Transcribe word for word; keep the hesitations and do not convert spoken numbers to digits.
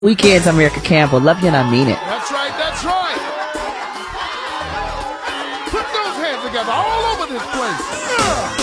Weekends, America Campbell. Love you and I mean it. That's right, that's right. Put those hands together all over this place.